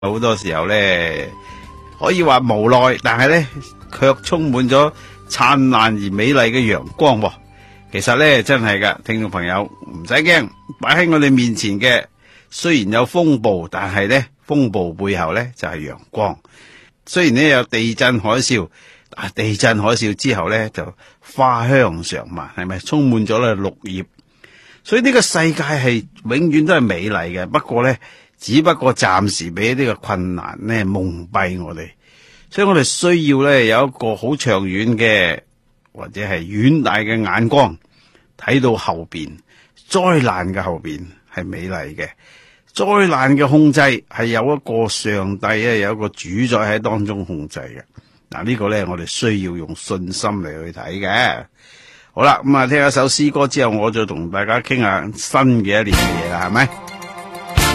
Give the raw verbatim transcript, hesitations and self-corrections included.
好多時候咧，可以話無奈，但係咧卻充滿咗燦爛而美麗嘅陽光喎。其實咧真係噶，聽眾朋友唔使驚，擺喺我哋面前嘅雖然有風暴，但係咧風暴背後咧就係陽光。雖然咧有地震海嘯，啊地震海嘯之後咧就花香常漫，係咪充滿咗咧綠葉？所以呢個世界係永遠都係美麗嘅，不過咧。只不過暫時俾呢個困難咧蒙蔽我哋，所以我哋需要咧有一個好長遠嘅或者係遠大嘅眼光，睇到後邊災難嘅後邊係美麗嘅，災難嘅控制係有一個上帝咧有一個主宰喺當中控制嘅。嗱、這個、呢個咧我哋需要用信心嚟去睇嘅。好啦，咁啊聽一首詩歌之後，我再同大家傾下新嘅一年嘅嘢啦，係咪？